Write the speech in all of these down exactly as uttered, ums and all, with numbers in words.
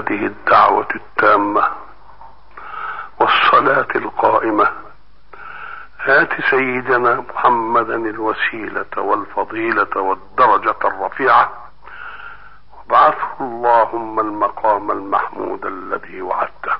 هذه الدعوة التامة والصلاة القائمة آت سيدنا محمدا الوسيلة والفضيلة والدرجة الرفيعة وابعثه اللهم المقام المحمود الذي وعدته.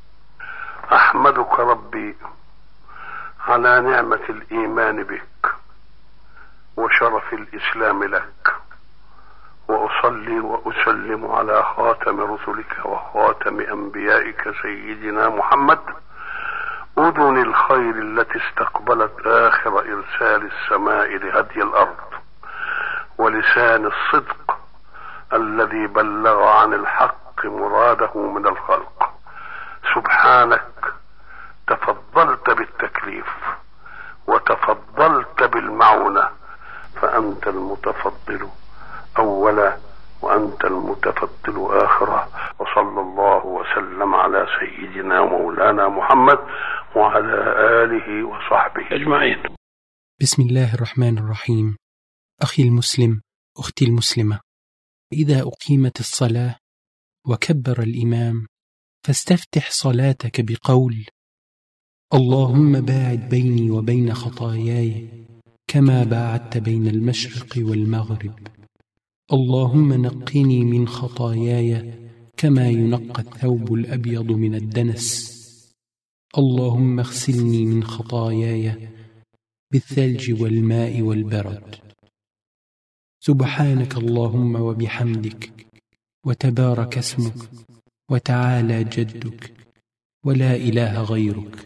أحمدك ربي على نعمة الإيمان بك وشرف الإسلام لك، وأصلي وأسلم على خاتم رسلك وخاتم أنبيائك سيدنا محمد، أذن الخير التي استقبلت آخر إرسال السماء لهدي الأرض، ولسان الصدق الذي بلغ عن الحق مراده من الخلق. سبحانك تفضلت بالتكليف وتفضلت بالمعونة، فأنت المتفضل أولا وأنت المتفضل آخرا. وصلى الله وسلم على سيدنا مولانا محمد وعلى آله وصحبه أجمعين. بسم الله الرحمن الرحيم. أخي المسلم، أختي المسلمة، إذا أقيمت الصلاة وكبر الإمام فاستفتح صلاتك بقول: اللهم باعد بيني وبين خطاياي كما باعدت بين المشرق والمغرب. اللهم نقني من خطاياي كما ينقى الثوب الأبيض من الدنس. اللهم اغسلني من خطاياي بالثلج والماء والبرد. سبحانك اللهم وبحمدك، وتبارك اسمك، وتعالى جدك، ولا إله غيرك.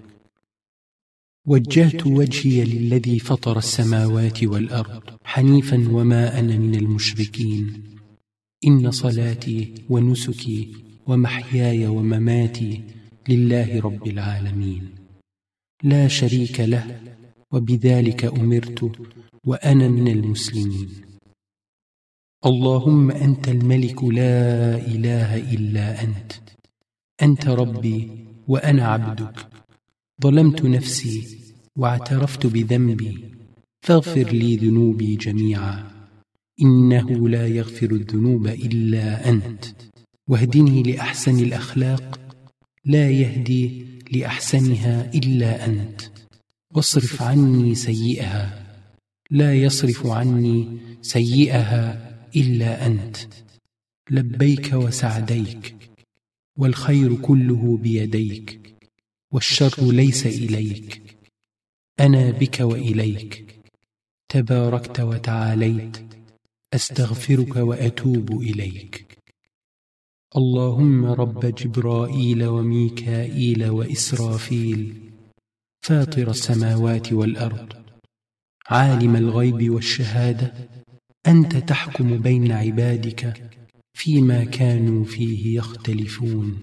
وجهت وجهي للذي فطر السماوات والأرض حنيفا وما أنا من المشركين. إن صلاتي ونسكي ومحياي ومماتي لله رب العالمين، لا شريك له، وبذلك أمرت وأنا من المسلمين. اللهم أنت الملك لا إله إلا أنت، أنت ربي وأنا عبدك، ظلمت نفسي واعترفت بذنبي، فاغفر لي ذنوبي جميعا، إنه لا يغفر الذنوب إلا أنت، واهدني لأحسن الأخلاق، لا يهدي لأحسنها إلا أنت، واصرف عني سيئها، لا يصرف عني سيئها إلا أنت. لبيك وسعديك، والخير كله بيديك، والشر ليس إليك، أنا بك وإليك، تباركت وتعاليت، أستغفرك وأتوب إليك. اللهم رب جبرائيل وميكائيل وإسرافيل، فاطر السماوات والأرض، عالم الغيب والشهادة، أنت تحكم بين عبادك فيما كانوا فيه يختلفون،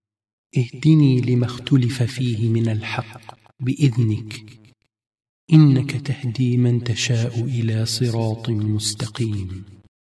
اهدني لما اختلف فيه من الحق بإذنك، إنك تهدي من تشاء إلى صراط مستقيم.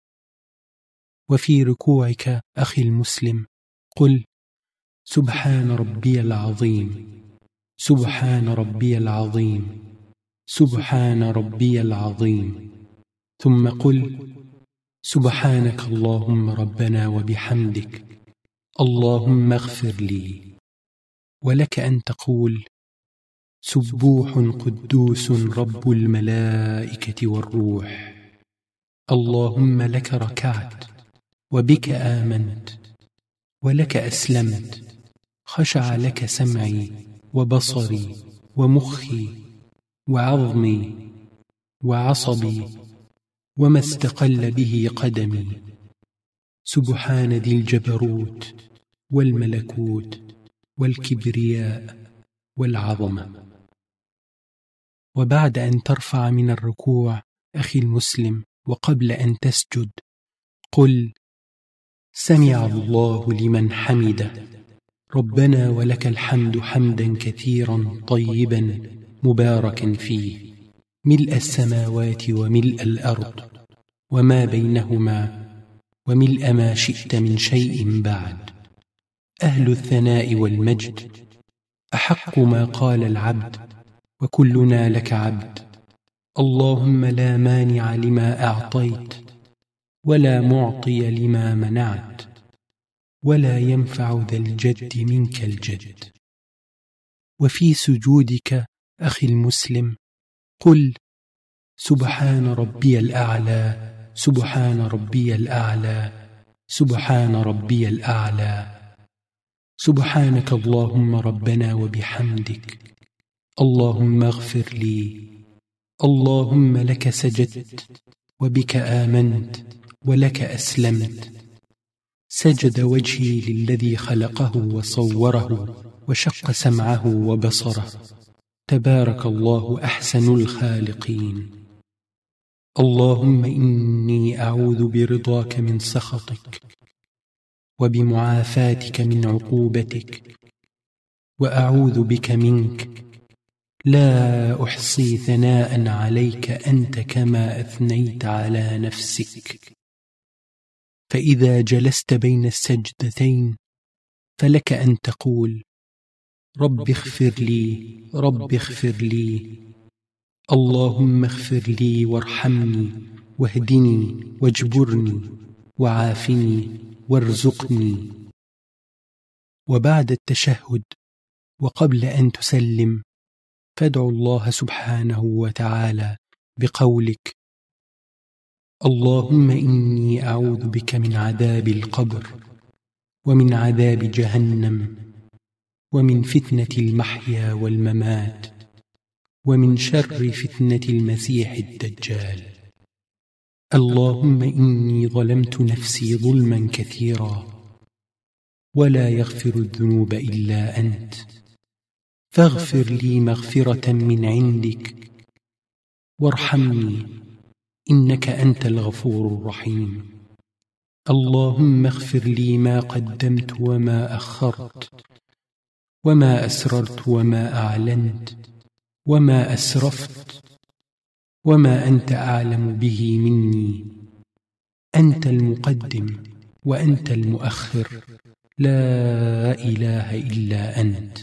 وفي ركوعك أخي المسلم قل: سبحان ربي العظيم، سبحان ربي العظيم، سبحان ربي العظيم. ثم قل: سبحانك اللهم ربنا وبحمدك، اللهم اغفر لي. ولك أن تقول: سبوح قدوس رب الملائكة والروح، اللهم لك ركعت، وبك آمنت، ولك أسلمت، خشع لك سمعي وبصري ومخي وعظمي وعصبي وما استقل به قدمي، سبحان ذي الجبروت والملكوت والكبرياء والعظمة. وبعد أن ترفع من الركوع أخي المسلم وقبل أن تسجد قل: سمع الله لمن حمده، ربنا ولك الحمد حمدا كثيرا طيبا مباركا فيه، ملء السماوات وملء الأرض وما بينهما وملء ما شئت من شيء بعد. أهل الثناء والمجد، أحق ما قال العبد وكلنا لك عبد. اللهم لا مانع لما أعطيت ولا معطي لما منعت، ولا ينفع ذا الجد منك الجد. وفي سجودك أخي المسلم قل سبحان ربي الأعلى، سبحان ربي الأعلى، سبحان ربي الأعلى. سبحانك اللهم ربنا وبحمدك، اللهم اغفر لي، اللهم لك سجدت وبك آمنت ولك أسلمت. سجد وجهي للذي خلقه وصوره وشق سمعه وبصره، تبارك الله أحسن الخالقين. اللهم إني أعوذ برضاك من سخطك وبمعافاتك من عقوبتك، وأعوذ بك منك، لا أحصي ثناء عليك أنت كما أثنيت على نفسك. فإذا جلست بين السجدتين فلك أن تقول رب اغفر لي، رب اغفر لي، اللهم اغفر لي وارحمني واهدني واجبرني وعافني وارزقني. وبعد التشهد وقبل أن تسلم فادعو الله سبحانه وتعالى بقولك اللهم إني أعوذ بك من عذاب القبر ومن عذاب جهنم ومن فتنة المحيا والممات ومن شر فتنة المسيح الدجال. اللهم إني ظلمت نفسي ظلما كثيرا ولا يغفر الذنوب إلا أنت، فاغفر لي مغفرة من عندك وارحمني إنك أنت الغفور الرحيم. اللهم اغفر لي ما قدمت وما أخرت وما أسررت وما أعلنت وما أسرفت وما أنت أعلم به مني. أنت المقدم وأنت المؤخر، لا إله إلا أنت.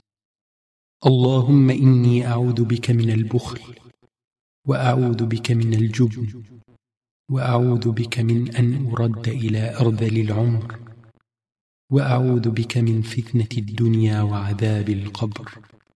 اللهم إني أعوذ بك من البخل، وأعوذ بك من الجبن، وأعوذ بك من أن أرد إلى أرذل العمر، وأعوذ بك من فتنة الدنيا وعذاب القبر.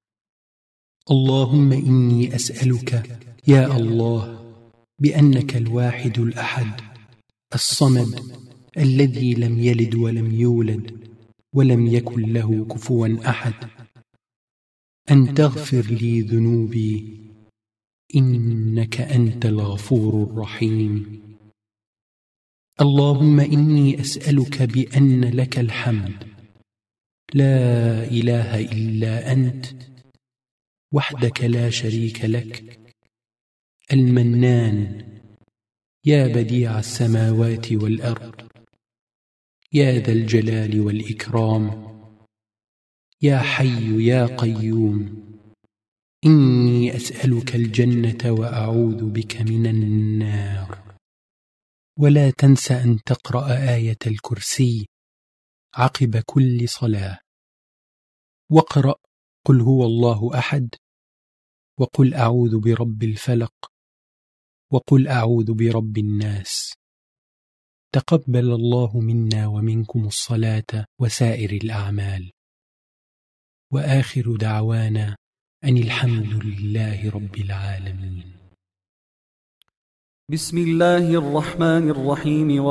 اللهم إني أسألك يا الله بأنك الواحد الأحد الصمد الذي لم يلد ولم يولد ولم يكن له كفوا أحد أن تغفر لي ذنوبي إنك أنت الغفور الرحيم. اللهم إني أسألك بأن لك الحمد، لا إله إلا أنت وحدك لا شريك لك، المنان، يا بديع السماوات والأرض، يا ذا الجلال والإكرام، يا حي يا قيوم. إني أسألك الجنة وأعوذ بك من النار. ولا تنس أن تقرأ آية الكرسي عقب كل صلاة، واقرأ قل هو الله أحد، وقل أعوذ برب الفلق، وقل أعوذ برب الناس. تقبل الله منا ومنكم الصلاة وسائر الأعمال. وآخر دعوانا أن الحمد لله رب العالمين. بسم الله الرحمن الرحيم.